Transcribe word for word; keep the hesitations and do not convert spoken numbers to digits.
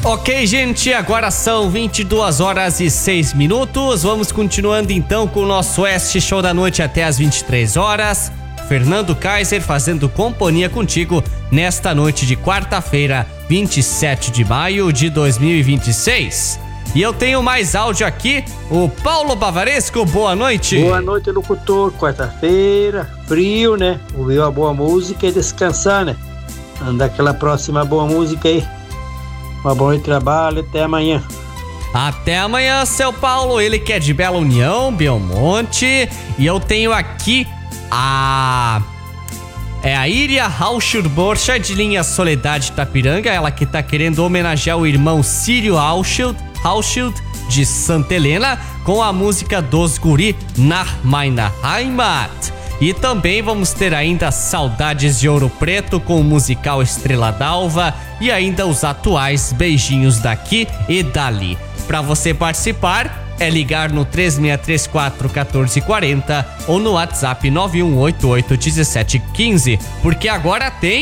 Ok, gente, agora são vinte e duas horas e seis minutos. Vamos continuando então com o nosso Oeste Show da Noite até as vinte e três horas. Fernando Kaiser fazendo companhia contigo nesta noite de quarta-feira, vinte e sete de maio de dois mil e vinte e seis. E eu tenho mais áudio aqui, o Paulo Bavaresco, boa noite. Boa noite, locutor. Quarta-feira, frio, né? Ouvir uma boa música e descansar, né? Andar aquela próxima boa música aí. Uma boa noite de trabalho, até amanhã. Até amanhã, seu Paulo, ele que é de Bela União, Belmonte. E eu tenho aqui a... É a Iria Rauschel-Borcha, de linha Soledade Tapiranga. Ela que tá querendo homenagear o irmão Círio Rauschel, Rauschel de Santa Helena, com a música dos Guri Nach meiner Heimat. E também vamos ter ainda Saudades de Ouro Preto com o musical Estrela d'Alva e ainda os atuais Beijinhos daqui e dali. Para você participar, é ligar no três seis três quatro, um quatro quatro zero ou no WhatsApp nove um oito oito um sete um cinco, porque agora tem